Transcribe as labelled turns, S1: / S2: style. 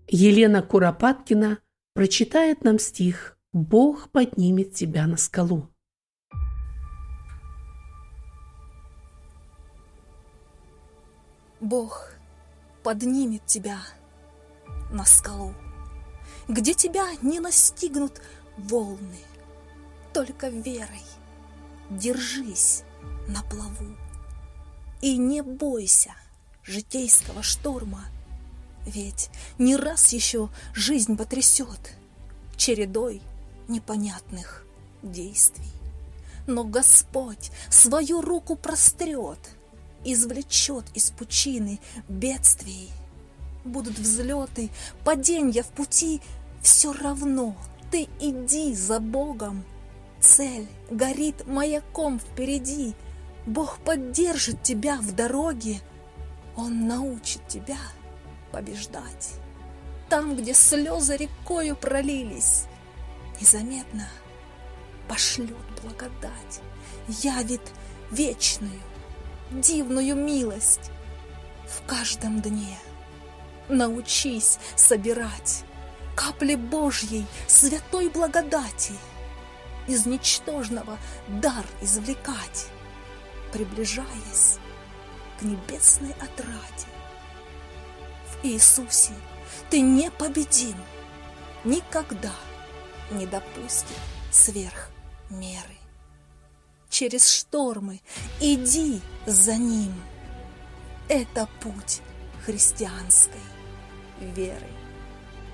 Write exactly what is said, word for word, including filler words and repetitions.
S1: Елена Куропаткина прочитает нам стих «Бог поднимет тебя на скалу».
S2: Бог поднимет тебя на скалу, где тебя не настигнут волны. Только верой держись на плаву и не бойся житейского шторма, ведь не раз еще жизнь потрясет чередой непонятных действий. Но Господь свою руку прострет, извлечет из пучины бедствий. Будут взлеты, паденья в пути, все равно ты иди за Богом. Цель горит маяком впереди. Бог поддержит тебя в дороге. Он научит тебя побеждать. Там, где слезы рекою пролились, незаметно пошлет благодать, явит вечную, дивную милость в каждом дне. Научись собирать капли Божьей святой благодати, из ничтожного дар извлекать, приближаясь к небесной отрате. В Иисусе ты непобедим, никогда не допустит сверх меры. Через штормы иди за Ним. Это путь христианской веры.